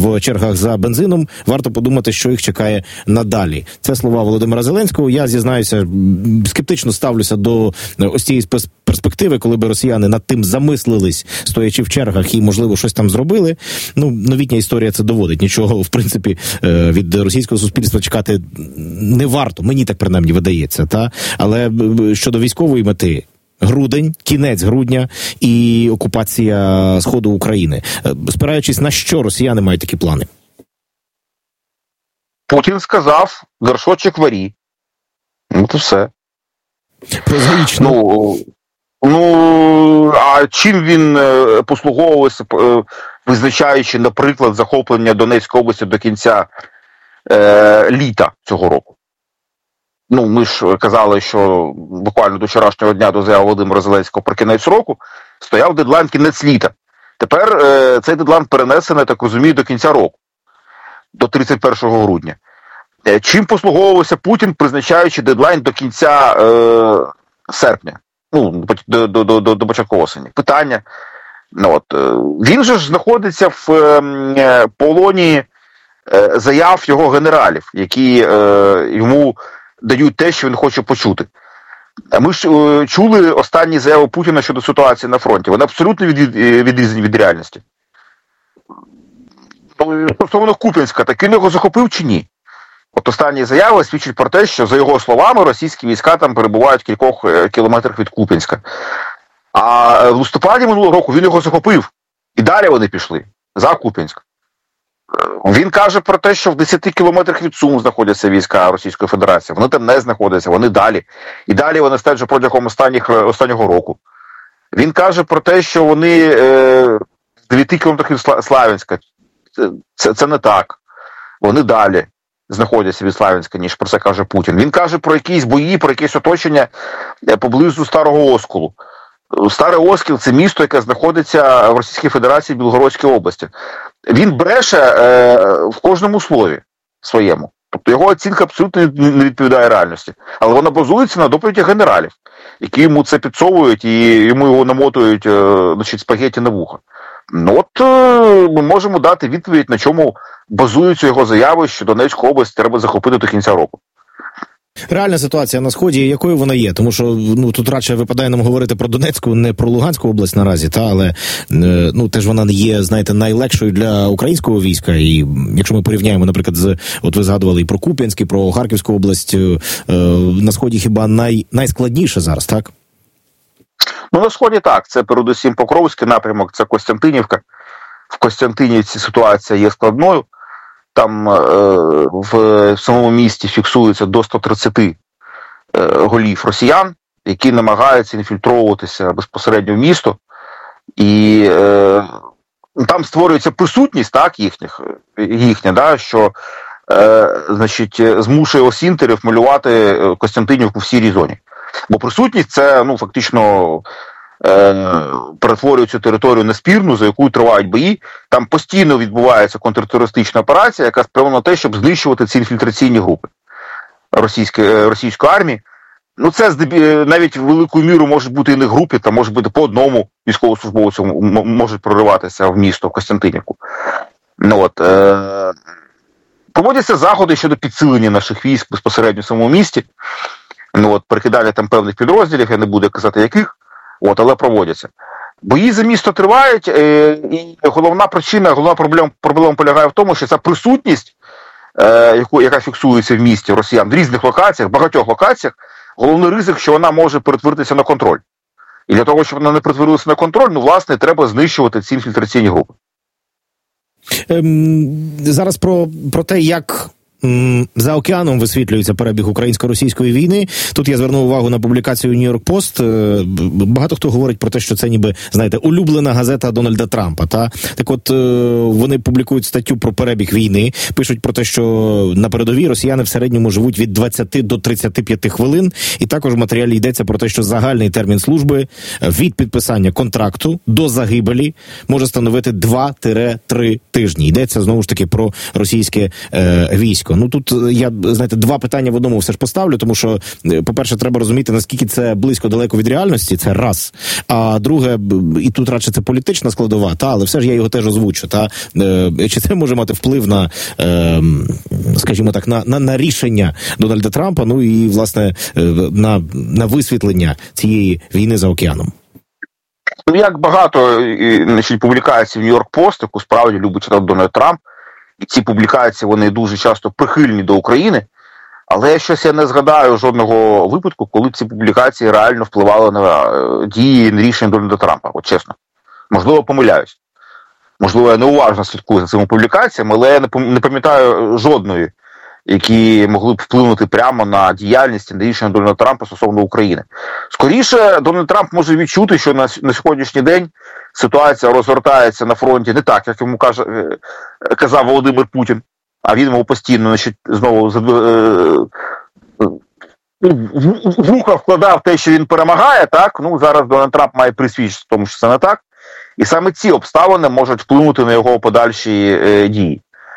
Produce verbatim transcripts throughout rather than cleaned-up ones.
в чергах за бензином, варто подумати, що їх чекає надалі. Це слова Володимира Зеленського. Я, зізнаюся, скептично ставлюся до ось цієї перспективи, коли би росіяни над тим замислились, стоячи в чергах і, можливо, щось там зробили. Ну, новітня історія це доводить. Нічого, в принципі, від російського суспільства чекати не варто. Мені так, принаймні, видається. Та? Але щодо військової мети, грудень, кінець грудня і окупація Сходу України. Спираючись на що росіяни мають такі плани? Путін сказав, горшочок варі. Ну, то все. Прозаїчно. Ну, ну, а чим він послуговувався, визначаючи, наприклад, захоплення Донецької області до кінця е, літа цього року? Ну, ми ж казали, що буквально до вчорашнього дня до заяви Володимира Зеленського про кінець року стояв дедлайн кінець літа. Тепер е, цей дедлайн перенесений, так розумію, до кінця року, до тридцять першого грудня. Е, чим послуговувався Путін, призначаючи дедлайн до кінця е, серпня, ну, до, до, до, до, до початку осені? Питання. Ну, от, е, він же ж знаходиться в е, полоні е, заяв його генералів, які е, йому дають те, що він хоче почути. Ми ж е, чули останні заяви Путіна щодо ситуації на фронті. Вони абсолютно від, відрізані від реальності. Стосовно Куп'янська, так він його захопив чи ні? От останні заяви свідчать про те, що, за його словами, російські війська там перебувають в кількох кілометрах від Куп'янська. А в листопаді минулого року він його захопив. І далі вони пішли. За Куп'янськ. Він каже про те, що в десяти кілометрах від Сум знаходяться війська Російської Федерації. Вони там не знаходяться, вони далі. І далі вони стають вже протягом останніх, останнього року. Він каже про те, що вони е, в дев'яти кілометрах від Славянська. Це, це, це не так. Вони далі знаходяться від Славянська, ніж про це каже Путін. Він каже про якісь бої, про якесь оточення поблизу Старого Осколу. Старий Оскіл – це місто, яке знаходиться в Російській Федерації, в Білгородській області. Він бреше е, в кожному слові своєму. Тобто його оцінка абсолютно не відповідає реальності. Але вона базується на доповіді генералів, які йому це підсовують і йому його намотують е, значить, спагеті на вуха. Ну от е, ми можемо дати відповідь, на чому базуються його заяви, що Донецьку область треба захопити до кінця року. Реальна ситуація на Сході, якою вона є? Тому що ну тут радше випадає нам говорити про Донецьку, не про Луганську область наразі, та але ну теж вона є, знаєте, найлегшою для українського війська. І якщо ми порівняємо, наприклад, з от ви згадували і про Куп'янськ, і про Харківську область, на Сході хіба най, найскладніше зараз, так? Ну на Сході так. Це передусім Покровський напрямок, це Костянтинівка. В Костянтинівці ситуація є складною. Там е, в самому місті фіксується до сто тридцять е, голів росіян, які намагаються інфільтровуватися безпосередньо в місто. І е, там створюється присутність так, їхніх, їхня, да, що е, значить, змушує осінтерів малювати Костянтинівку в сірій зоні. Бо присутність – це ну, фактично перетворюють цю територію на спірну, за якою тривають бої. Там постійно відбувається контртерористична операція, яка спрямована на те, щоб знищувати ці інфільтраційні групи російської, російської армії. Ну, це навіть в велику міру може бути і не групи, там може бути по одному військовослужбовцю можуть прориватися в місто, в Костянтинівку. Ну, от, е- проводяться заходи щодо підсилення наших військ безпосередньо в самому місті. Ну, от, перекидання там певних підрозділів, я не буду казати яких. От, але проводяться. Бої за місто тривають, е, і головна причина, головна проблема, проблема полягає в тому, що ця присутність, е, яку, яка фіксується в місті росіян в різних локаціях, багатьох локаціях, головний ризик, що вона може перетворитися на контроль. І для того, щоб вона не перетворилася на контроль, ну, власне, треба знищувати ці інфільтраційні групи. Ем, зараз про, про те, як за океаном висвітлюється перебіг українсько-російської війни. Тут я звернув увагу на публікацію New York Post. Багато хто говорить про те, що це ніби, знаєте, улюблена газета Дональда Трампа. Та? Так от, вони публікують статтю про перебіг війни, пишуть про те, що на передовій росіяни в середньому живуть від двадцяти до тридцяти п'яти хвилин. І також в матеріалі йдеться про те, що загальний термін служби від підписання контракту до загибелі може становити два-три тижні. Йдеться, знову ж таки, про російське е, військо. близько. Ну тут я, знаєте, два питання в одному все ж поставлю, тому що, по-перше, треба розуміти, наскільки це близько далеко від реальності, це раз. А друге, і тут радше це політична складова, та, але все ж я його теж озвучу. Та, чи це може мати вплив на, скажімо так, на, на, на рішення Дональда Трампа, ну і, власне, на, на висвітлення цієї війни за океаном? Ну, як багато, значить, публікацій в Нью-Йорк Пост, яку справді любить читати Дональд Трамп, і ці публікації, вони дуже часто прихильні до України, але щось я не згадаю жодного випадку, коли ці публікації реально впливали на дії і рішення Дональда Трампа, от чесно. Можливо, помиляюсь. Можливо, я неуважно слідкую за цими публікаціями, але я не пам'ятаю жодної, які могли б вплинути прямо на діяльність і на рішення Дональда Трампа стосовно України. Скоріше, Дональд Трамп може відчути, що на, на сьогоднішній день ситуація розгортається на фронті не так, як йому каже, казав Володимир Путін, а він йому постійно, значить, знову в вуха вкладав те, що він перемагає, так? Ну, зараз Дональд Трамп має присвідчити тому, що це не так. І саме ці обставини можуть вплинути на його подальші е, дії.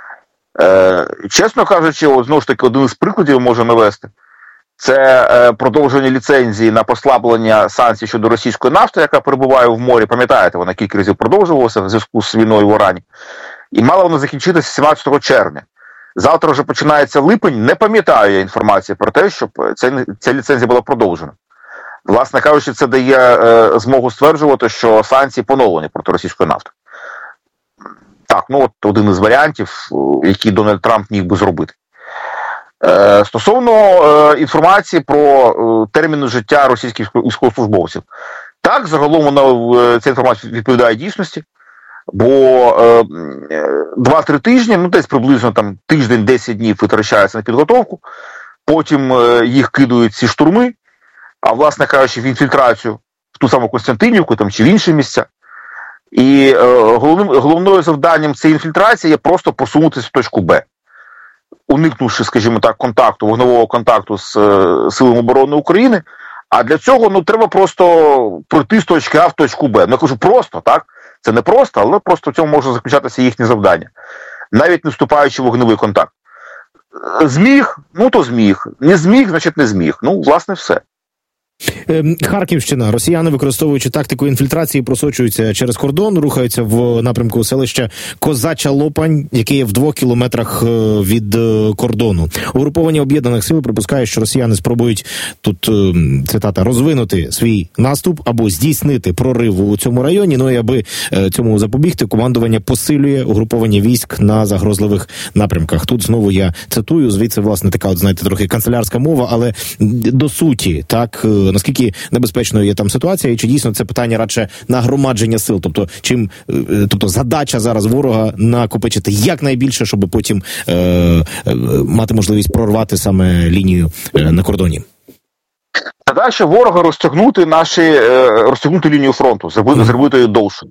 Е, чесно кажучи, от, знову ж таки, один із прикладів можу навести. Це е, продовження ліцензії на послаблення санкцій щодо російської нафти, яка перебуває в морі. Пам'ятаєте, вона кілька разів продовжувалася в зв'язку з війною в Ірані. І мала вона закінчитися сімнадцятого червня. Завтра вже починається липень. Не пам'ятаю я інформації про те, щоб ця, ця ліцензія була продовжена. Власне кажучи, це дає е, змогу стверджувати, що санкції поновлені проти російської нафти. Так, ну от один із варіантів, який Дональд Трамп міг би зробити. Е, стосовно е, інформації про е, терміни життя російських військовослужбовців. Так, загалом вона, е, ця інформація відповідає дійсності, бо е, два-три тижні, ну десь приблизно там тиждень-десять днів витрачається на підготовку, потім е, їх кидають ці штурми, а власне кажучи, в інфільтрацію в ту саму Костянтинівку там, чи в інші місця. І е, головним, головною завданням цієї інфільтрації є просто посунутися в точку Б, уникнувши, скажімо так, контакту, вогневого контакту з е, Силами оборони України. А для цього ну, треба просто пройти з точки А в точку Б. Ну, я кажу просто, так? Це не просто, але просто в цьому може заключатися їхнє завдання. Навіть не вступаючи в вогневий контакт. Зміг? Ну, то зміг. Не зміг, значить не зміг. Ну, власне, все. Харківщина. Росіяни, використовуючи тактику інфільтрації, просочуються через кордон, рухаються в напрямку селища Козача Лопань, яке є в двох кілометрах від кордону. Угруповання об'єднаних сил припускає, що росіяни спробують, тут цитата, розвинути свій наступ або здійснити прорив у цьому районі. Ну і аби цьому запобігти, командування посилює угруповання військ на загрозливих напрямках. Тут знову я цитую, звідси, власне, така, от, знаєте, трохи канцелярська мова, але до суті, так, наскільки небезпечною є там ситуація, і чи дійсно це питання радше нагромадження сил, тобто чим, тобто задача зараз ворога накопичити якнайбільше, щоб потім е, е, мати можливість прорвати саме лінію е, на кордоні. Задача ворога розтягнути наші, е, розтягнути лінію фронту, зробити, mm. зробити її довше.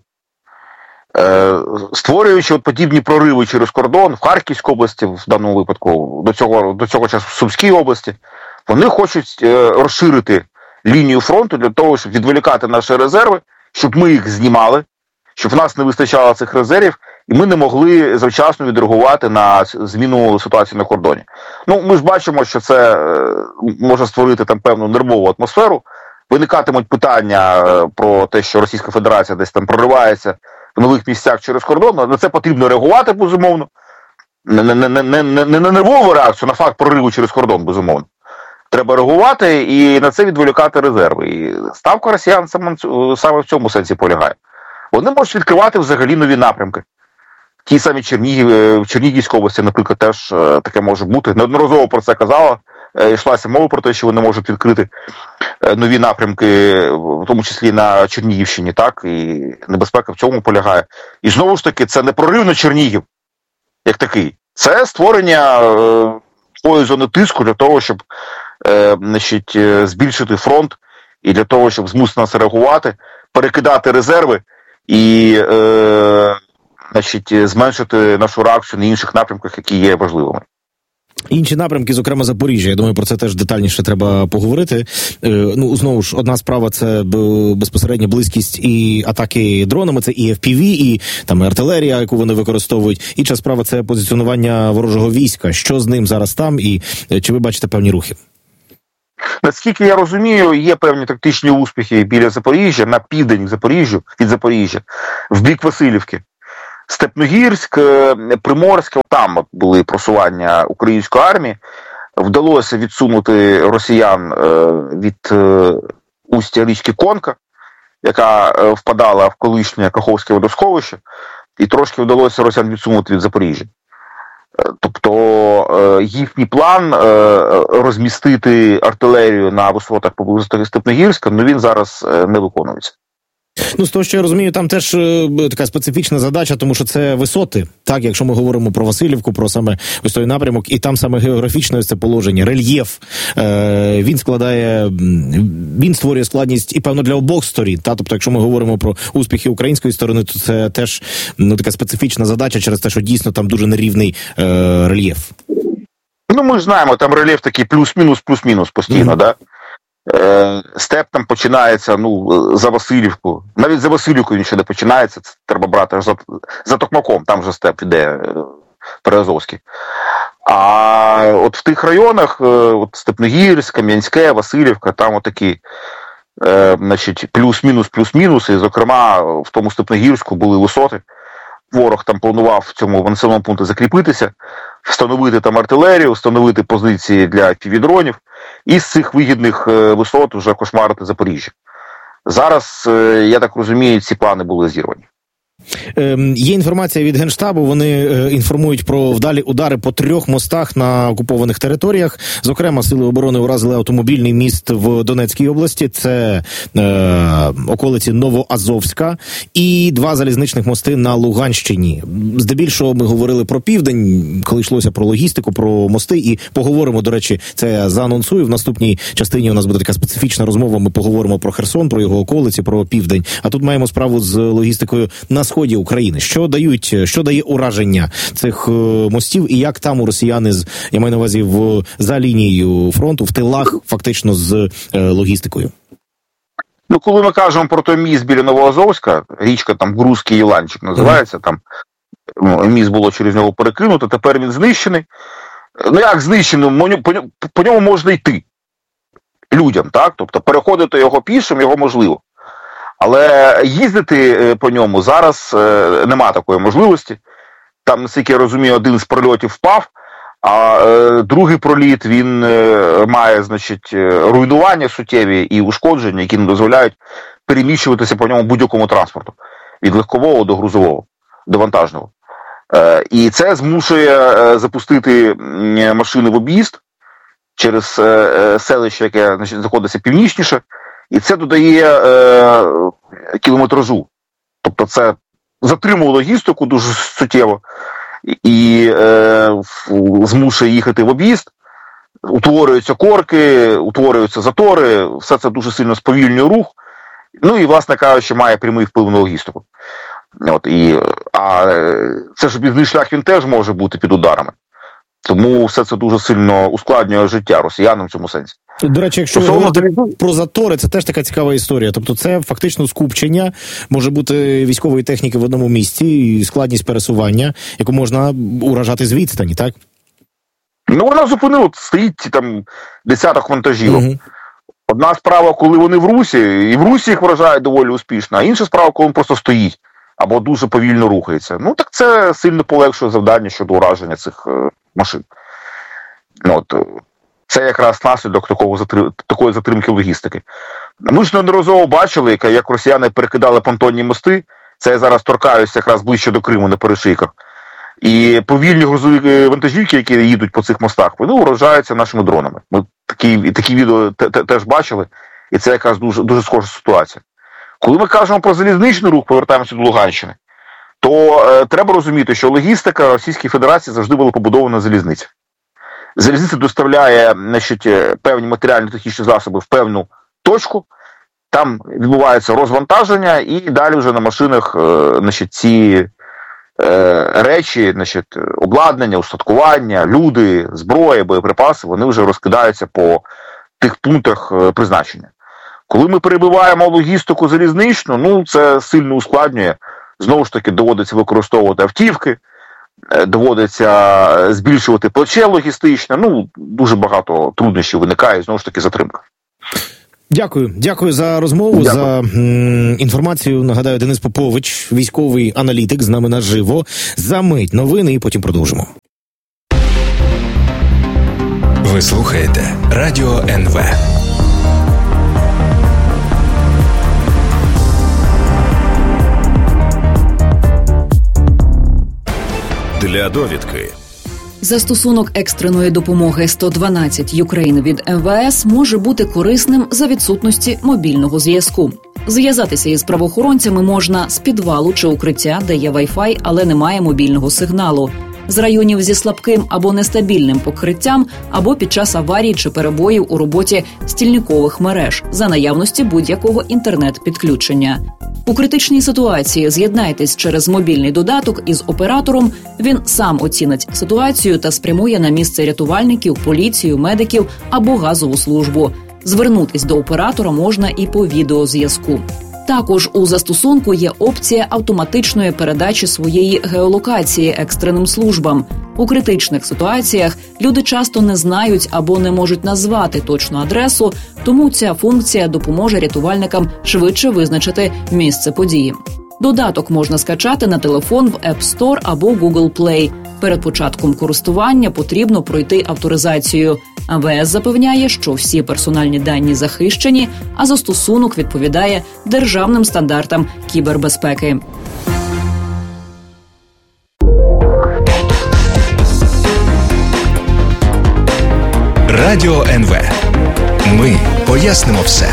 Е, створюючи от подібні прориви через кордон в Харківській області, в даному випадку, до цього, до цього часу в Сумській області, вони хочуть е, розширити лінію фронту для того, щоб відволікати наші резерви, щоб ми їх знімали, щоб в нас не вистачало цих резервів, і ми не могли завчасно відреагувати на зміну ситуації на кордоні. Ну, ми ж бачимо, що це е, може створити там певну нервову атмосферу, виникатимуть питання е, про те, що Російська Федерація десь там проривається в нових місцях через кордон, на це потрібно реагувати, безумовно, не, не, не, не, не, не на нервову реакцію, на факт прориву через кордон, безумовно. Треба реагувати і на це відволікати резерви. І ставка росіян саме, саме в цьому сенсі полягає. Вони можуть відкривати взагалі нові напрямки. Ті самі Чернігів, в Чернігівській області, наприклад, теж таке може бути. Неодноразово про це казала, йшлася мова про те, що вони можуть відкрити нові напрямки, в тому числі на Чернігівщині, так, і небезпека в цьому полягає. І знову ж таки, це не прорив на Чернігів, як такий. Це створення такої зони тиску для того, щоб Е, значить, збільшити фронт і для того, щоб змусити нас реагувати, перекидати резерви і е, значить, зменшити нашу реакцію на інших напрямках, які є важливими. Інші напрямки, зокрема Запоріжжя, я думаю, про це теж детальніше треба поговорити. Ну, знову ж, одна справа – це безпосередня близькість і атаки дронами, це і еф пі ві, і там артилерія, яку вони використовують. Інша справа – це позиціонування ворожого війська. Що з ним зараз там, і чи ви бачите певні рухи? Наскільки я розумію, є певні тактичні успіхи біля Запоріжжя, на південь Запоріжжя, від Запоріжжя, в бік Василівки. Степногірськ, Приморськ, там були просування української армії. Вдалося відсунути росіян від устя річки Конка, яка впадала в колишнє Каховське водосховище, і трошки вдалося росіян відсунути від Запоріжжя. Тобто їхній план розмістити артилерію на висотах поблизу Степногірська, ну він зараз не виконується. Ну, з того, що я розумію, там теж е, така специфічна задача, тому що це висоти, так, якщо ми говоримо про Василівку, про саме ось той напрямок, і там саме географічне ось це положення, рельєф, е, він складає, він створює складність і, певно, для обох сторін, та, тобто, якщо ми говоримо про успіхи української сторони, то це теж, ну, така специфічна задача через те, що дійсно там дуже нерівний е, рельєф. Ну, ми ж знаємо, там рельєф такий плюс-мінус, плюс-мінус постійно, mm-hmm. да? Степ там починається, ну, за Василівку. Навіть за Василівкою нічого не починається, це треба брати за, за Токмаком, там же степ іде Приазовський. А от в тих районах, от Степногірськ, Кам'янське, Василівка, там отакі, е, значить, плюс-мінус, плюс-мінус, і, зокрема, в тому Степногірську були висоти. Ворог там планував в цьому населеному пункті закріпитися, встановити там артилерію, встановити позиції для півдронів, і з цих вигідних висот вже кошмарити Запоріжжя. Зараз, я так розумію, ці плани були зірвані. Є інформація від Генштабу, вони інформують про вдалі удари по трьох мостах на окупованих територіях. Зокрема, Сили оборони уразили автомобільний міст в Донецькій області, це е, околиці Новоазовська, і два залізничних мости на Луганщині. Здебільшого ми говорили про південь, коли йшлося про логістику, про мости, і поговоримо, до речі, це я заанонсую, в наступній частині у нас буде така специфічна розмова, ми поговоримо про Херсон, про його околиці, про південь, а тут маємо справу з логістикою на сході України. Що дають, що дає ураження цих мостів і як там у росіяни, з, я маю на увазі, в, за лінією фронту, в тилах фактично з е, логістикою? Ну, коли ми кажемо про той міст біля Новоазовська, річка там Грузький Єланчик називається, mm. там міст було через нього перекинуто, тепер він знищений. Ну, як знищений? По, по ньому можна йти людям, так? Тобто переходити його пішим, його можливо. Але їздити по ньому зараз е, нема такої можливості. Там, наскільки я розумію, один з прольотів впав, а е, другий проліт, він е, має, значить, руйнування суттєві і ушкодження, які не дозволяють переміщуватися по ньому будь-якому транспорту. Від легкового до грузового, до вантажного. Е, і це змушує е, запустити машини в об'їзд через е, селище, яке, значить, знаходиться північніше. І це додає е, кілометражу. Тобто це затримує логістику дуже суттєво і е, змушує їхати в об'їзд, утворюються корки, утворюються затори, все це дуже сильно сповільнює рух, ну і, власне кажучи, має прямий вплив на логістику. От, і, а це ж об'їзний шлях, він теж може бути під ударами. Тому все це дуже сильно ускладнює життя росіянам в цьому сенсі. До речі, якщо ви говорите про затори, це теж така цікава історія. Тобто це фактично скупчення, може бути військової техніки в одному місці, і складність пересування, яку можна уражати з відстані, так? Ну, вона зупинила, стоїть там десяток вантажівок. Угу. Одна справа, коли вони в русі, і в русі їх вражають доволі успішно, а інша справа, коли він просто стоїть або дуже повільно рухається. Ну, так це сильно полегшує завдання щодо ураження цих е, машин. Ну, от, це якраз наслідок такого затрим... такої затримки логістики. Ми ж неодноразово бачили, як росіяни перекидали понтонні мости, це я зараз торкаюся якраз ближче до Криму на перешийках. І повільні грузові вантажівки, які їдуть по цих мостах, вони уражаються нашими дронами. Ми такі, такі відео теж бачили, і це якраз дуже, дуже схожа ситуація. Коли ми кажемо про залізничний рух, повертаємося до Луганщини, то е, треба розуміти, що логістика Російської Федерації завжди була побудована на залізниці. Залізниця доставляє, значить, певні матеріально-технічні засоби в певну точку, там відбувається розвантаження, і далі вже на машинах, значить, ці е, речі, значить, обладнання, устаткування, люди, зброя, боєприпаси, вони вже розкидаються по тих пунктах призначення. Коли ми перебиваємо логістику залізничну, ну це сильно ускладнює. Знову ж таки, доводиться використовувати автівки, доводиться збільшувати плече логістичне, ну дуже багато труднощів виникає, знову ж таки, затримка. Дякую. Дякую за розмову, Дякую. за м, інформацію. Нагадаю, Денис Попович, військовий аналітик, з нами наживо. За мить новини і потім продовжимо. Ви слухаєте Радіо ен ве. Для довідки. Застосунок екстреної допомоги сто дванадцять Ukraine від ем ве ес може бути корисним за відсутності мобільного зв'язку. Зв'язатися із правоохоронцями можна з підвалу чи укриття, де є Wi-Fi, але немає мобільного сигналу, з районів зі слабким або нестабільним покриттям, або під час аварій чи перебоїв у роботі стільникових мереж за наявності будь-якого інтернет-підключення. У критичній ситуації з'єднайтесь через мобільний додаток із оператором, він сам оцінить ситуацію та спрямує на місце рятувальників, поліцію, медиків або газову службу. Звернутись до оператора можна і по відеозв'язку. Також у застосунку є опція автоматичної передачі своєї геолокації екстреним службам. У критичних ситуаціях люди часто не знають або не можуть назвати точну адресу, тому ця функція допоможе рятувальникам швидше визначити місце події. Додаток можна скачати на телефон в App Store або Google Play. Перед початком користування потрібно пройти авторизацію. ем ве ес запевняє, що всі персональні дані захищені, а застосунок відповідає державним стандартам кібербезпеки. Радіо ен ве. Ми пояснимо все.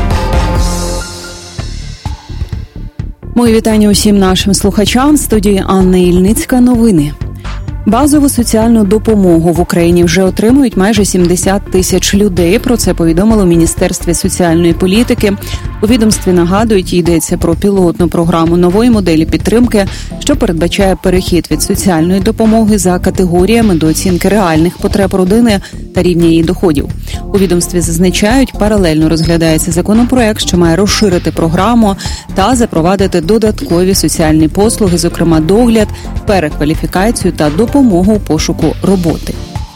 Мої вітання усім нашим слухачам. В студії Анна Ільницька. Новини. Базову соціальну допомогу в Україні вже отримують майже сімдесят тисяч людей. Про це повідомило в Міністерстві соціальної політики. У відомстві нагадують, йдеться про пілотну програму нової моделі підтримки, що передбачає перехід від соціальної допомоги за категоріями до оцінки реальних потреб родини та рівня її доходів. У відомстві зазначають, паралельно розглядається законопроект, що має розширити програму та запровадити додаткові соціальні послуги, зокрема догляд, перекваліфікацію та допомогу у пошуку роботи.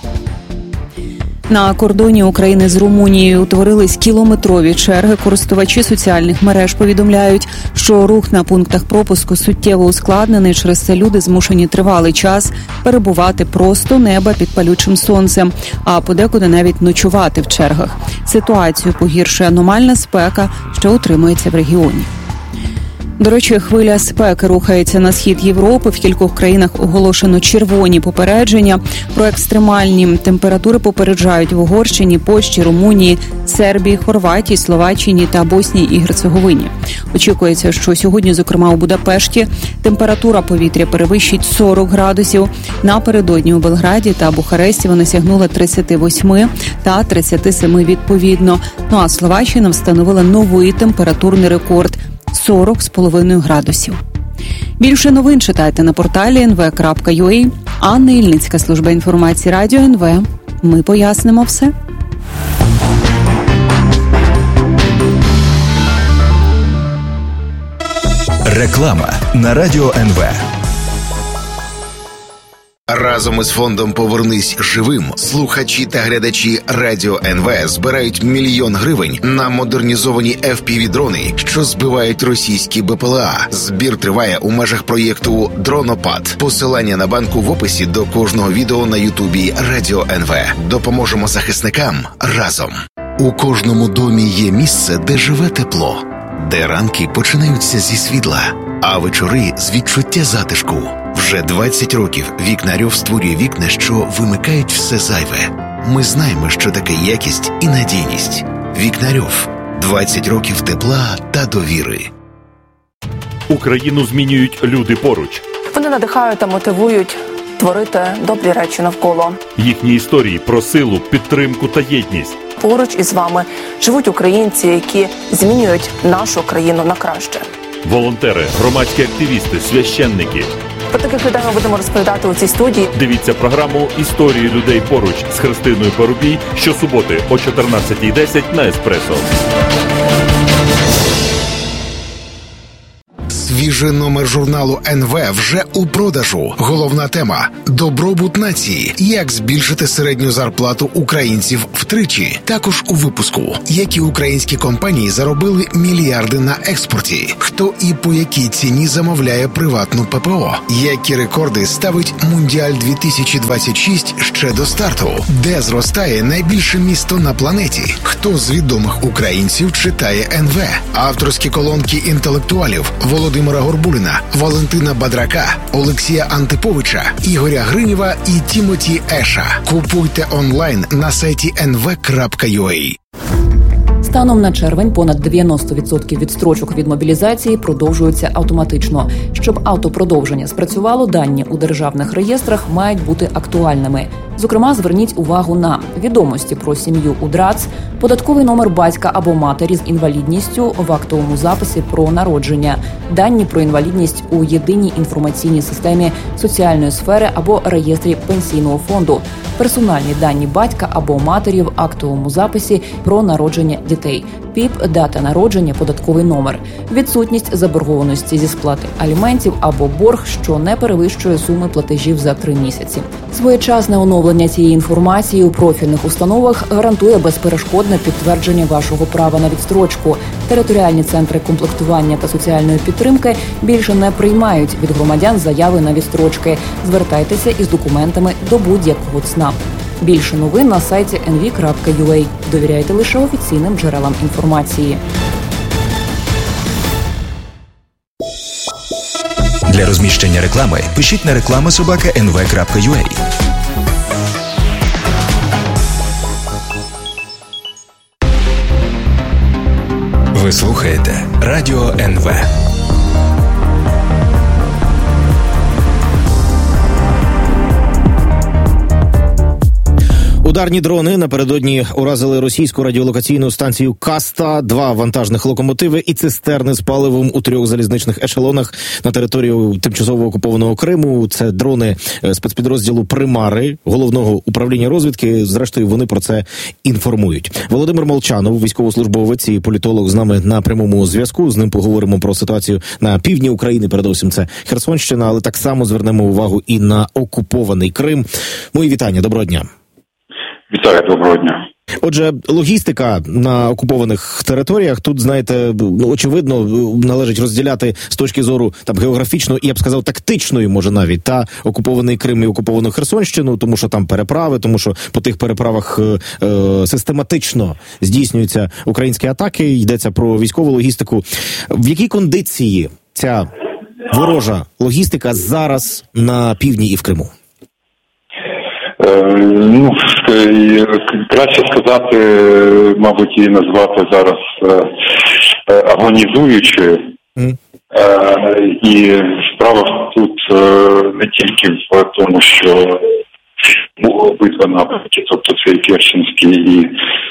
На кордоні України з Румунією утворились кілометрові черги. Користувачі соціальних мереж повідомляють, що рух на пунктах пропуску суттєво ускладнений. Через це люди змушені тривалий час перебувати просто неба під палючим сонцем, а подекуди навіть ночувати в чергах. Ситуацію погіршує аномальна спека, що утримується в регіоні. До речі, хвиля спеки рухається на схід Європи. В кількох країнах оголошено червоні попередження. Про екстремальні температури попереджають в Угорщині, Польщі, Румунії, Сербії, Хорватії, Словаччині та Боснії і Герцеговині. Очікується, що сьогодні, зокрема у Будапешті, температура повітря перевищить сорок градусів. Напередодні у Белграді та Бухаресті вона сягнула тридцять вісім та тридцять сім відповідно. Ну а Словаччина встановила новий температурний рекорд – сорок з половиною градусів. Більше новин читайте на порталі ен ве крапка ю а. Анна Ільницька, служба інформації Радіо ен ве. Ми пояснимо все. Реклама на Радіо ен ве. Разом із фондом «Повернись живим» слухачі та глядачі Радіо ен ве збирають мільйон гривень на модернізовані еф пі ві-дрони, що збивають російські бе пе ел а. Збір триває у межах проєкту «Дронопад». Посилання на банку в описі до кожного відео на Ютубі Радіо ен ве. Допоможемо захисникам разом. У кожному домі є місце, де живе тепло, де ранки починаються зі світла, а вечори з відчуття затишку. Вже двадцять років Вікнарьов створює вікна, що вимикають все зайве. Ми знаємо, що таке якість і надійність. Вікнарьов. двадцять років тепла та довіри. Україну змінюють люди поруч. Вони надихають та мотивують творити добрі речі навколо. Їхні історії про силу, підтримку та єдність. Поруч із вами живуть українці, які змінюють нашу країну на краще. Волонтери, громадські активісти, священники. Про таких людей ми будемо розповідати у цій студії. Дивіться програму «Історії людей поруч» з Христиною Парубій щосуботи о чотирнадцятій десять на Еспресо. Свіжий номер журналу ен ве вже у продажу. Головна тема – добробут нації. Як збільшити середню зарплату українців втричі. Також у випуску – які українські компанії заробили мільярди на експорті. Хто і по якій ціні замовляє приватну пе пе о. Які рекорди ставить Мундіаль дві тисячі двадцять шість ще до старту. Де зростає найбільше місто на планеті. Хто з відомих українців читає ен ве. Авторські колонки інтелектуалів Володимира Горбуліна, Валентина Бадрака, Олексія Антиповича, Ігоря Гринєва і Тімоті Еша. Купуйте онлайн на сайті ен ве крапка ю а. Станом на червень понад дев'яносто відсотків відстрочок від мобілізації продовжуються автоматично. Щоб автопродовження спрацювало, дані у державних реєстрах мають бути актуальними. Зокрема, зверніть увагу на відомості про сім'ю у ДРАЦ, податковий номер батька або матері з інвалідністю в актовому записі про народження, дані про інвалідність у єдиній інформаційній системі соціальної сфери або реєстрі пенсійного фонду, персональні дані батька або матері в актовому записі про народження дітей, ПІП, дата народження, податковий номер, відсутність заборгованості зі сплати аліментів або борг, що не перевищує суми платежів за три місяці. Своєчасне оновлення цієї інформації у профільних установах гарантує безперешкодне підтвердження вашого права на відстрочку. Територіальні центри комплектування та соціальної підтримки більше не приймають від громадян заяви на відстрочки. Звертайтеся із документами до будь-якого ЦНАП. Більше новин на сайті ен ве крапка ю а. Довіряйте лише офіційним джерелам інформації. Для розміщення реклами пишіть на реклама собака ен ве крапка ю а. Ви слухаєте Радіо ен ве. Ударні дрони напередодні уразили російську радіолокаційну станцію Каста, два вантажних локомотиви і цистерни з паливом у трьох залізничних ешелонах на територію тимчасово окупованого Криму. Це дрони спецпідрозділу «Примари» Головного управління розвідки. Зрештою, вони про це інформують. Володимир Молчанов, військовослужбовець і політолог, з нами на прямому зв'язку. З ним поговоримо про ситуацію на півдні України, передовсім це Херсонщина, але так само звернемо увагу і на окупований Крим. Мої вітання, доброго дня. Вітаю, доброго дня. Отже, логістика на окупованих територіях тут, знаєте, ну, очевидно, належить розділяти з точки зору там географічної і, я б сказав, тактичної, може навіть, та окупований Крим і окуповану Херсонщину, тому що там переправи, тому що по тих переправах е, е, систематично здійснюються українські атаки, йдеться про військову логістику. В якій кондиції ця ворожа логістика зараз на півдні і в Криму? Ну, краще сказати, мабуть, її назвати зараз агонізуючою. Mm. І справа тут не тільки в тому, що обидва напрямки, тобто це і Керченський, і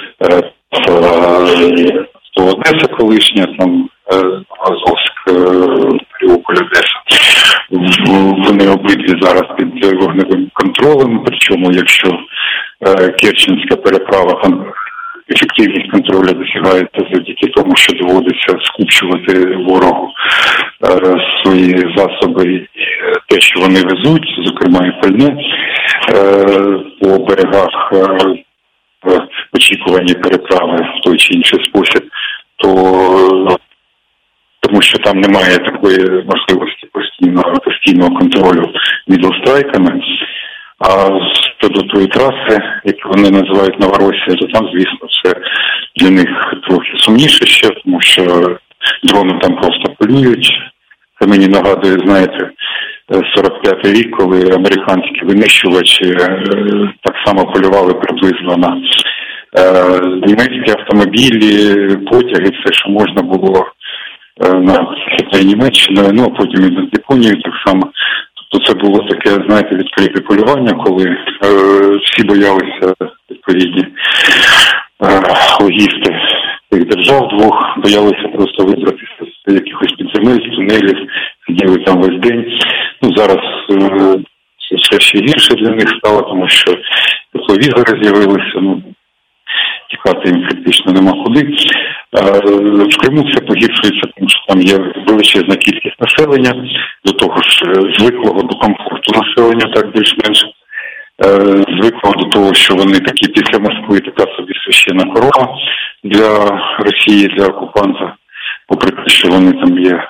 Одеса колишня, там Азовськ, Маріуполь, Одеса. Вони обидві зараз під вогневим контролем, причому якщо е, Керченська переправа, ефективність контролю досягається завдяки тому, що доводиться скупчувати ворогу е, свої засоби і те, що вони везуть, зокрема і пальне, е, по берегах е, в очікуванні переправи в той чи інший спосіб, то тому що там немає такої можливості постійного, постійного контролю мідлстрайками. А щодо тої траси, яку вони називають Новоросія, то там, звісно, це для них трохи сумніше ще, тому що дрони там просто полюють. Це мені нагадує, знаєте, сорок п'ятий рік, коли американські винищувачі так само полювали приблизно на німецькі автомобілі, потяги, все, що можна було на Німеччиною, ну а потім і на Японію так само. Тобто це було таке, знаєте, відкрите полювання, коли е, всі боялися відповідні е, логісти тих держав двох, боялися просто вибратися з якихось підземель, тунелів сиділи там весь день. Ну, зараз це все ще гірше для них стало, тому що тепловізори з'явилися, ну, тікати їм практично нема куди. В Криму все погіршується, тому що там є величезна кількість населення, до того ж звиклого до комфорту населення, так більш-менш, звиклого до того, що вони такі після Москви така собі священна корова для Росії, для окупанта, попри те, що вони там є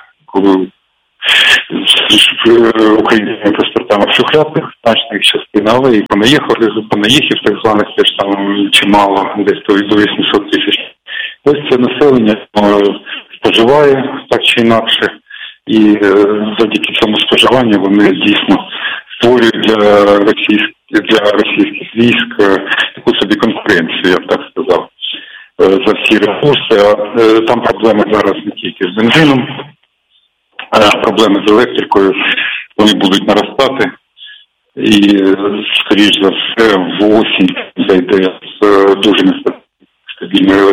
з українськими паспортами в шухлядках, значних частин, але і понаїхали, понаїхів так званих теж там чимало, десь до вісімсот тисяч. Ось це населення споживає так чи інакше, і завдяки цьому споживанню вони дійсно створюють для російських, для російських військ таку собі конкуренцію, я б так сказав, за всі ресурси. А там проблеми зараз не тільки з бензином, а проблеми з електрикою, вони будуть наростати. І, скоріш за все, в осінь зайде з дуже нестабільною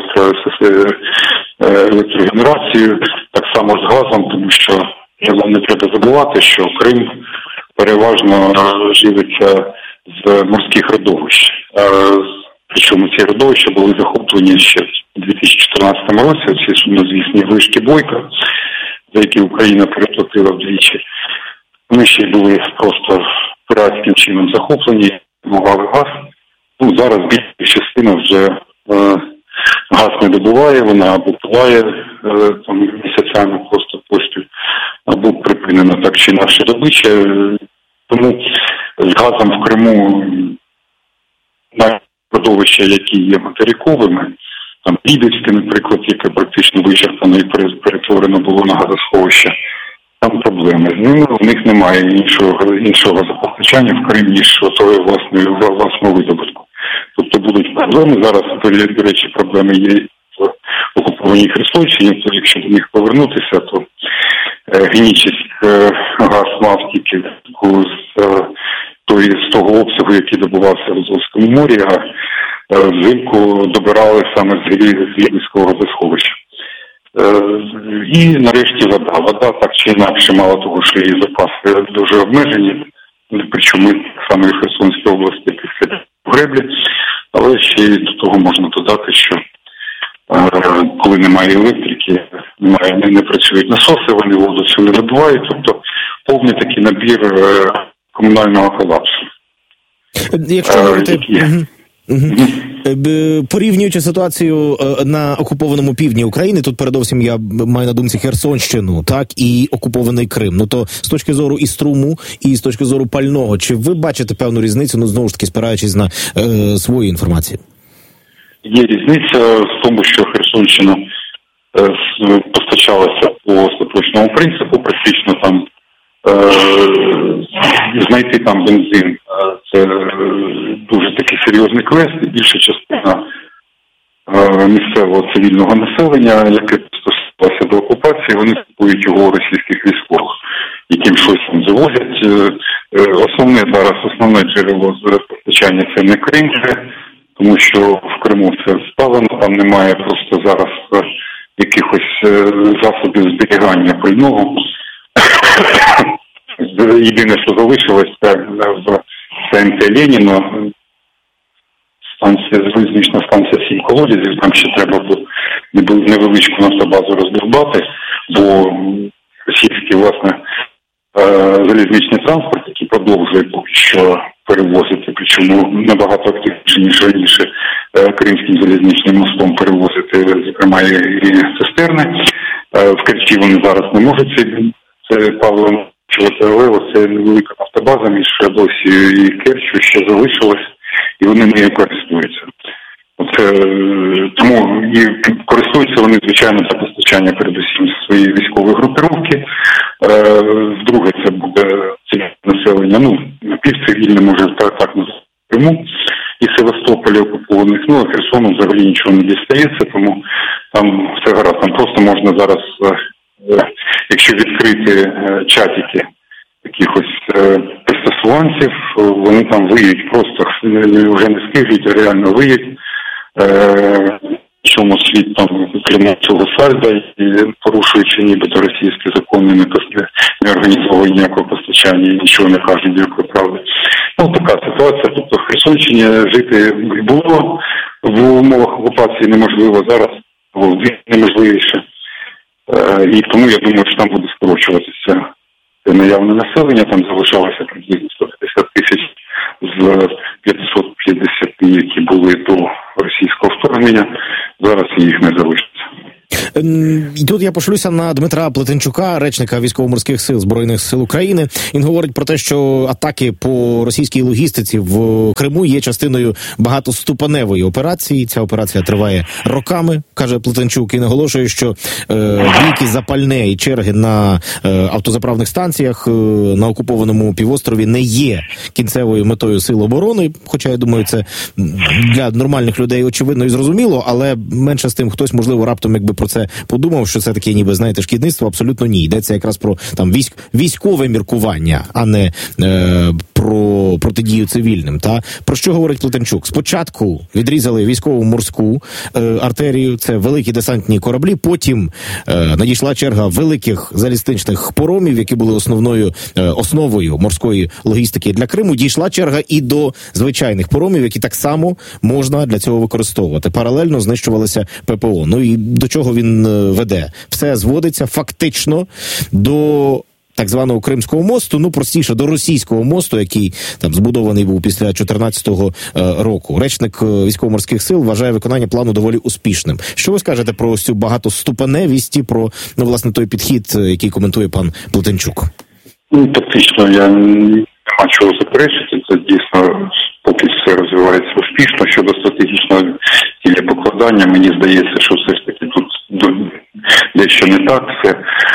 електрогенерацією, так само з газом, тому що не треба забувати, що Крим переважно живиться з морських родовищ. Причому ці родовища були захоплені ще у дві тисячі чотирнадцятому році, ці сумнозвісні вишки Бойка, за які Україна переплатила вдвічі. Вони ще були просто піратським чином захоплені, добували газ. Ну, зараз більша частина вже е, газ не добуває, вона або пливає е, там, місяцями просто поспіль, або припинена так чи інакше добича. Тому з газом в Криму на родовища, які є материковими, там Лідівське, наприклад, яке практично вичерпано і перетворено було на газосховище, там проблеми. З ними у них немає іншого, іншого запостачання в Крим, ніж отої власної, власного видобутку. Тобто будуть проблеми. Зараз, до речі, проблеми є в окупованій Херсонщині, то якщо до них повернутися, то Генічеськ газ мав тільки з, той, з того обсягу, який добувався в Азовському морі, а взимку добирали саме з Лідівського газосховища. І нарешті вода. Вода так чи інакше, мало того, що її запаси дуже обмежені, причому саме в Херсонській області після греблі, але ще й до того можна додати, що коли немає електрики, немає, не, не працюють насоси, вони воду цю не видувають, тобто повний такий набір комунального колапсу. Якщо говорити... Угу. Порівнюючи ситуацію на окупованому півдні України, тут передовсім я маю на думці Херсонщину, так, і окупований Крим. Ну то з точки зору і струму, і з точки зору пального, чи ви бачите певну різницю, ну знову ж таки спираючись на е, свою інформацію? Є різниця в тому, що Херсонщина е, постачалася по остаточному принципу, практично там е, знайти там бензин. Це дуже такий серйозний квест, і більша частина е, місцевого цивільного населення, яке стосувалося до окупації, вони купують його у російських військових, яким щось там завозять. Е, е, основне зараз, основне джерело з постачання – це не Крим, тому що в Криму все спалено, там немає просто зараз е, якихось е, засобів зберігання пального. Єдине, що залишилось, це в ЦНТ Леніна, станція, залізнична станція «Сім колодязів», там ще треба було невеличку нафтобазу роздовбати, бо російський, власне, залізничний транспорт, який продовжує поки що перевозити, причому набагато активніше, ніж раніше, Кримським залізничним мостом перевозити, зокрема, і цистерни. В Керчі вони зараз не можуть це, це паливо. Але це невелика нафтобаза між Феодосією і Керчью ще залишилась, і вони нею користуються. Оце, тому і користуються вони, звичайно, за постачання передусім своєї військової групировки. Вдруге, це буде цивільне населення, ну, напівцивільне, може, так, так називати, Криму. І Севастополя окупованих, ну, а Херсону взагалі нічого не дістається, тому там все гаразд. Там просто можна зараз, якщо відкрити чатики якихось пристосуванців, вони там виють, просто вже не скиглять, а реально виють чому світ там клянув цього сальда і порушуючи нібито російські закони, не, не організовує ніякого постачання і нічого не каже ніякої правди. Ну, така ситуація. Тобто в Херсонщині жити було в умовах окупації неможливо, зараз було неможливіше. І тому я думаю, що там буде скорочуватися наявне населення, там залишалося приблизно сто п'ятдесят тисяч з п'ятсот п'ятдесят, які були до російського вторгнення, зараз їх не залишиться. І тут я пошлюся на Дмитра Плетенчука, речника Військово-морських сил Збройних сил України. Він говорить про те, що атаки по російській логістиці в Криму є частиною багатоступеневої операції. Ця операція триває роками, каже Плетенчук, і наголошує, що е, бійки запальне і черги на е, автозаправних станціях е, на окупованому півострові не є кінцевою метою сил оборони. Хоча, я думаю, це для нормальних людей очевидно і зрозуміло, але менше з тим, хтось, можливо, раптом якби про це подумав, що це таке ніби, знаєте, шкідництво. Абсолютно ні. Йдеться якраз про там військ, військове міркування, а не е, про протидію цивільним. Та про що говорить Плетенчук? Спочатку відрізали військову морську е, артерію, це великі десантні кораблі, потім е, надійшла черга великих залізничних поромів, які були основною е, основою морської логістики для Криму. Дійшла черга і до звичайних поромів, які так само можна для цього використовувати. Паралельно знищувалися ППО. Ну і до чого він веде? Все зводиться фактично до так званого Кримського мосту, ну простіше, до російського мосту, який там збудований був після чотирнадцятого року. Речник Військово-морських сил вважає виконання плану доволі успішним. Що ви скажете про цю багатоступеневість і про, ну, власне, той підхід, який коментує пан Плетенчук? Ну, тактично я нема чого заперечити. Це дійсно поки все розвивається успішно. Щодо стратегічного тілепокладання, мені здається, що все ж таки тут дещо не так. Це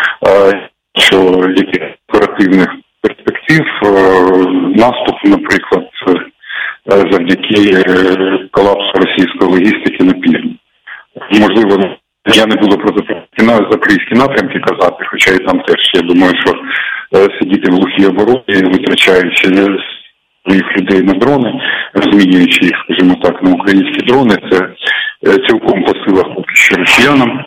що яких оперативних перспектив наступ, наприклад, завдяки колапсу російської логістики на півдні. Можливо, я не буду про запорізькі напрямки казати, хоча і там теж, я думаю, що сидіти в глухій обороні, витрачаючи своїх людей на дрони, розмінюючи їх, скажімо так, на українські дрони, це цілком по силах поки що росіянам,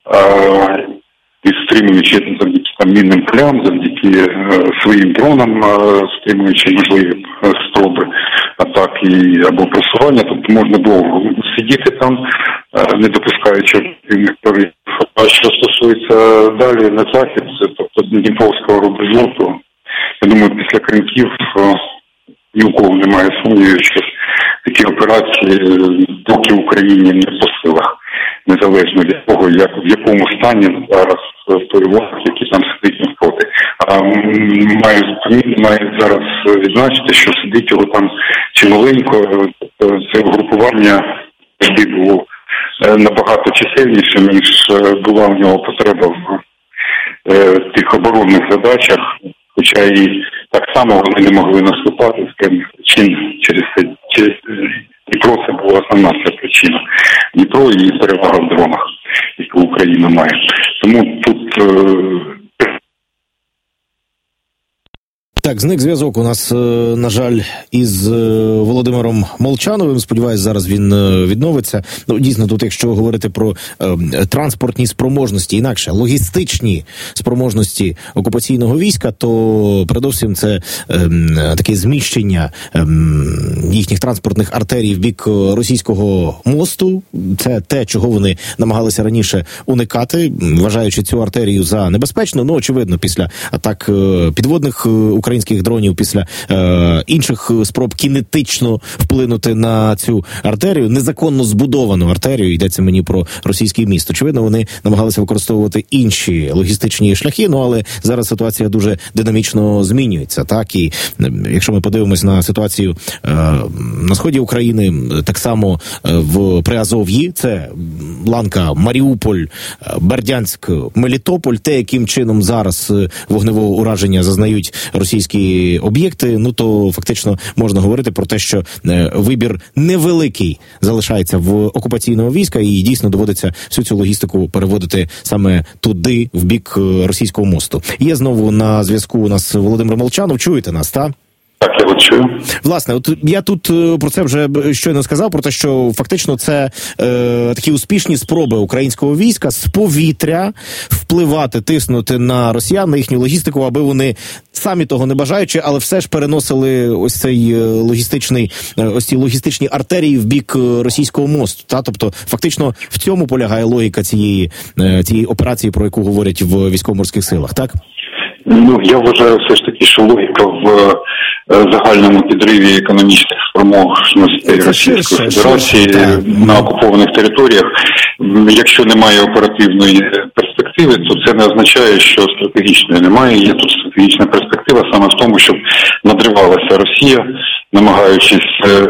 відстримуючи завдяки там мінним полям, завдяки е, своїм дронам, е, стримуючи можливі е, спроби атаки або просування, тобто можна довго сидіти там, е, не допускаючи активних поривів. А що стосується далі на захід, це, тобто Дніпровського рубежу, то я думаю, після Кримків е, ні у кого немає сумнівів, що такі операції, доки Україні не по силах, незалежно від того, як, в якому стані зараз той ворог, який там сидить навпроти. А маю, маю зараз відзначити, що сидить його там чималенько, це угрупування завжди було набагато чисельніше, ніж була в нього потреба в тих оборонних задачах, хоча і так само вони не могли наступати з певних причин через це. Через Дніпро це була основна ця причина. Дніпро і перевага в дронах, яку Україна має. Тому тут... Так, зник зв'язок у нас, на жаль, із Володимиром Молчановим. Сподіваюсь, зараз він відновиться. Ну, дійсно, тут, якщо говорити про е, транспортні спроможності, інакше, логістичні спроможності окупаційного війська, то передовсім це е, таке зміщення е, їхніх транспортних артерій в бік російського мосту. Це те, чого вони намагалися раніше уникати, вважаючи цю артерію за небезпечну. Ну, очевидно, після атак е, підводних українських українських дронів, після е, інших спроб кінетично вплинути на цю артерію, незаконно збудовану артерію, йдеться мені про російський міст. Очевидно, вони намагалися використовувати інші логістичні шляхи, ну але зараз ситуація дуже динамічно змінюється, так, і якщо ми подивимось на ситуацію е, на сході України, так само е, в Приазов'ї, це ланка Маріуполь, Бердянськ, Мелітополь, те, яким чином зараз вогневого ураження зазнають російські об'єкти, ну то фактично можна говорити про те, що е, вибір невеликий залишається в окупаційного війська, і дійсно доводиться всю цю логістику переводити саме туди, в бік російського мосту. Є знову на зв'язку у нас Володимир Молчанов. Чуєте нас, так? Так, я от чую. Власне, от я тут про це вже щойно сказав, про те, що фактично це е, такі успішні спроби українського війська з повітря впливати, тиснути на росіян, на їхню логістику, аби вони самі того не бажаючи, але все ж переносили ось цей логістичний, ось ці логістичні артерії в бік російського мосту. Та? Тобто, фактично, в цьому полягає логіка цієї, цієї операції, про яку говорять в військово-морських силах, так? Ну, я вважаю все ж таки, що логіка в загальному підриві економічних спроможностей Російської Федерації на окупованих територіях, якщо немає оперативної перспективи, то це не означає, що стратегічної немає. Є тут стратегічна перспектива саме в тому, щоб надривалася Росія, намагаючись